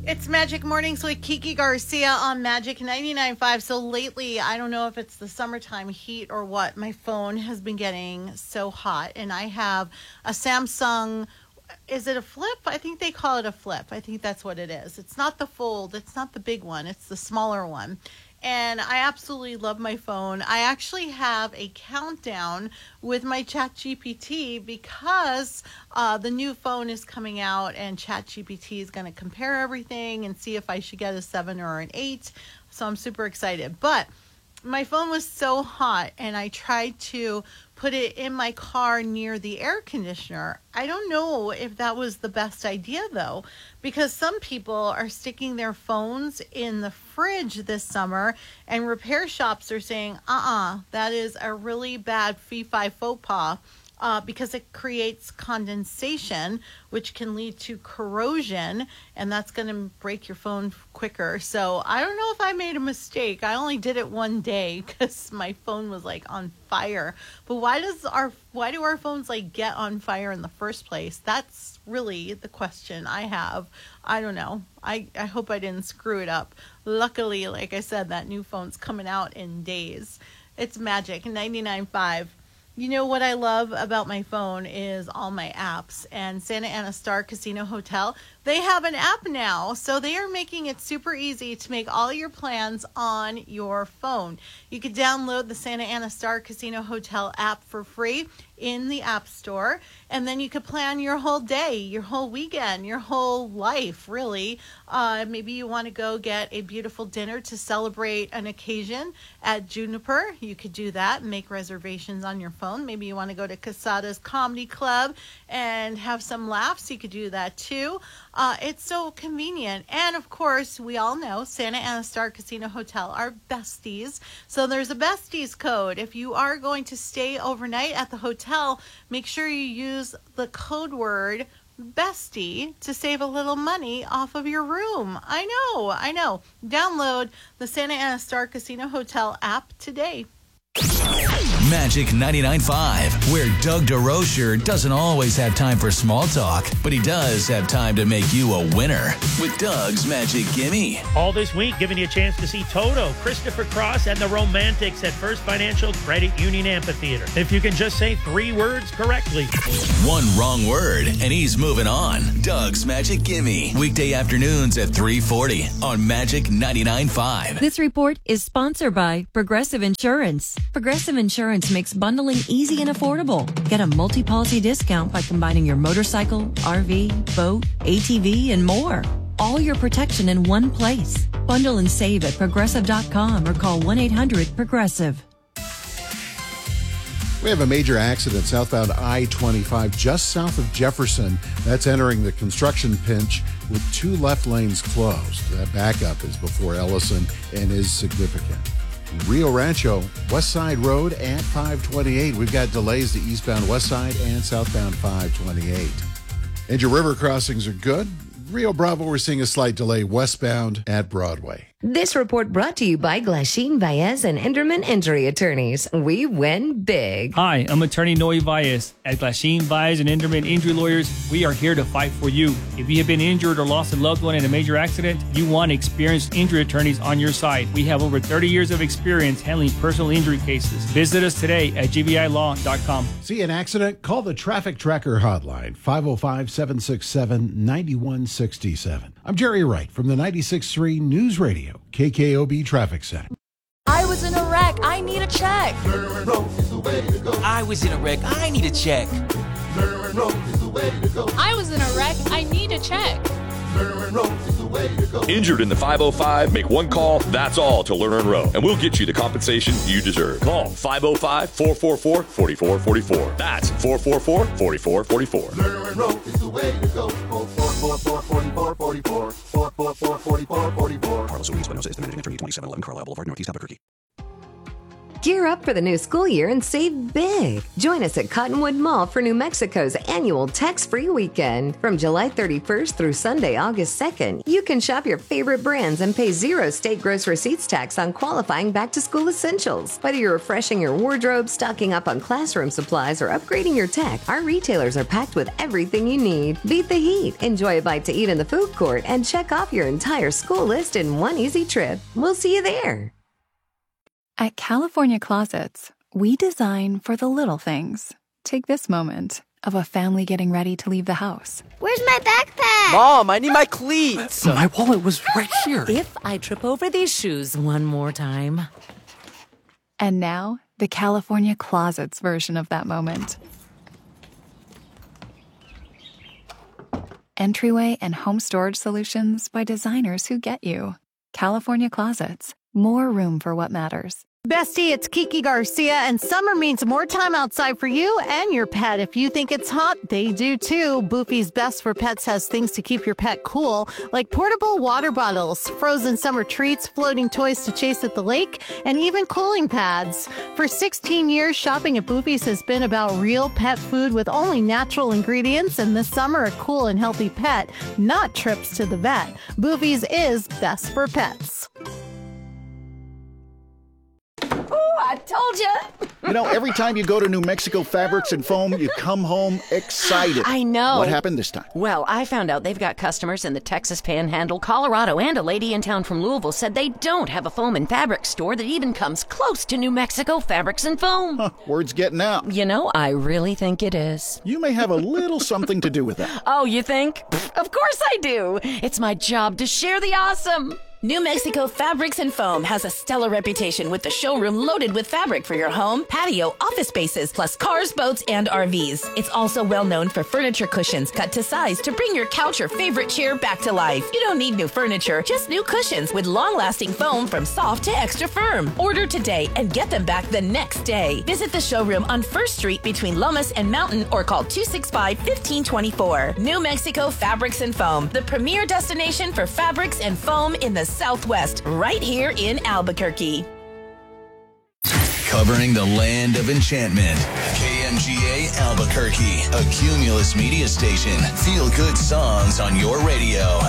It's Magic Mornings with Kiki Garcia on Magic 99.5. So lately, I don't know if it's the summertime heat or what, my phone has been getting so hot. And I have a Samsung, is it a flip? I think they call it a flip. I think that's what it is. It's not the fold. It's not the big one. It's the smaller one. And I absolutely love my phone. I actually have a countdown with my ChatGPT because the new phone is coming out and ChatGPT is going to compare everything and see if I should get a 7 or an 8. So I'm super excited. But my phone was so hot and I tried to put it in my car near the air conditioner. I don't know if that was the best idea though, because some people are sticking their phones in the fridge this summer and repair shops are saying, that is a really bad fee-fi faux pas. Because it creates condensation, which can lead to corrosion, and that's going to break your phone quicker. So I don't know if I made a mistake. I only did it one day because my phone was like on fire. But why do our phones like get on fire in the first place? That's really the question I have. I don't know. I hope I didn't screw it up. Luckily, like I said, that new phone's coming out in days. It's Magic 99.5. You know what I love about my phone is all my apps, and Santa Ana Star Casino Hotel, they have an app now, so they are making it super easy to make all your plans on your phone. You can download the Santa Ana Star Casino Hotel app for free in the App Store, and then you could plan your whole day, your whole weekend, your whole life, really. Maybe you want to go get a beautiful dinner to celebrate an occasion at Juniper. You could do that and make reservations on your phone. Maybe you want to go to Casada's Comedy Club and have some laughs. You could do that too. It's so convenient. And of course, we all know Santa Ana Star Casino Hotel are besties. So there's a besties code. If you are going to stay overnight at the hotel, make sure you use the code word bestie to save a little money off of your room. I know. Download the Santa Ana Star Casino Hotel app today. Magic 99.5, where Doug DeRocher doesn't always have time for small talk, but he does have time to make you a winner with Doug's Magic Gimme. All this week, giving you a chance to see Toto, Christopher Cross, and the Romantics at First Financial Credit Union Amphitheater. If you can just say 3 words correctly. One wrong word, and he's moving on. Doug's Magic Gimme, weekday afternoons at 3:40 on Magic 99.5. This report is sponsored by Progressive Insurance. Progressive Insurance makes bundling easy and affordable. Get a multi-policy discount by combining your motorcycle, RV, boat, ATV, and more. All your protection in one place. Bundle and save at Progressive.com or call 1-800-PROGRESSIVE. We have a major accident southbound I-25 just south of Jefferson. That's entering the construction pinch with 2 left lanes closed. That backup is before Ellison and is significant. Rio Rancho, West Side Road at 528. We've got delays to eastbound West Side and southbound 528. And your river crossings are good. Rio Bravo, we're seeing a slight delay westbound at Broadway. This report brought to you by Glasheen, Baez, and Enderman Injury Attorneys. We win big. Hi, I'm attorney Noe Baez. At Glasheen, Baez, and Enderman Injury Lawyers, we are here to fight for you. If you have been injured or lost a loved one in a major accident, you want experienced injury attorneys on your side. We have over 30 years of experience handling personal injury cases. Visit us today at gbilaw.com. See an accident? Call the Traffic Tracker hotline, 505-767-9167. I'm Jerry Wright from the 96.3 News Radio, KKOB Traffic Center. I was in a wreck. I need a check. I was in a wreck. I need a check. I was in a wreck. I need a check. Injured in the 505, make one call, that's all to Lerner and Rowe, and we'll get you the compensation you deserve. Call 505-444-4444. That's 444-4444. Lerner and Rowe is the way to go. 444-4444. 444-4444. Carlos O'Reilly, Espinosa, estimated attorney, 2711 Carlisle Boulevard, Northeast Albuquerque. Gear up for the new school year and save big. Join us at Cottonwood Mall for New Mexico's annual tax-free weekend. From July 31st through Sunday, August 2nd, you can shop your favorite brands and pay 0 state gross receipts tax on qualifying back-to-school essentials. Whether you're refreshing your wardrobe, stocking up on classroom supplies, or upgrading your tech, our retailers are packed with everything you need. Beat the heat, enjoy a bite to eat in the food court, and check off your entire school list in one easy trip. We'll see you there. At California Closets, we design for the little things. Take this moment of a family getting ready to leave the house. Where's my backpack? Mom, I need my cleats. My wallet was right here. If I trip over these shoes one more time. And now, the California Closets version of that moment. Entryway and home storage solutions by designers who get you. California Closets. More room for what matters. Bestie, it's Kiki Garcia, and summer means more time outside for you and your pet. If you think it's hot, they do too. Boofy's Best for Pets has things to keep your pet cool, like portable water bottles, frozen summer treats, floating toys to chase at the lake, and even cooling pads. For 16 years, shopping at Boofy's has been about real pet food with only natural ingredients, and this summer, a cool and healthy pet, not trips to the vet. Boofy's is best for pets. Oh, I told you. You know, every time you go to New Mexico Fabrics and Foam, you come home excited. I know. What happened this time? Well, I found out they've got customers in the Texas Panhandle, Colorado, and a lady in town from Louisville said they don't have a foam and fabric store that even comes close to New Mexico Fabrics and Foam. Huh, word's getting out. You know, I really think it is. You may have a little something to do with that. Oh, you think? Of course I do. It's my job to share the awesome. New Mexico Fabrics and Foam has a stellar reputation with the showroom loaded with fabric for your home, patio, office spaces, plus cars, boats, and RVs. It's also well known for furniture cushions cut to size to bring your couch or favorite chair back to life. You don't need new furniture, just new cushions with long-lasting foam from soft to extra firm. Order today and get them back the next day. Visit the showroom on 1st Street between Lomas and Mountain or call 265-1524. New Mexico Fabrics and Foam, the premier destination for fabrics and foam in the Southwest, right here in Albuquerque. Covering the land of enchantment. KMGA Albuquerque, a Cumulus media station. Feel good songs on your radio.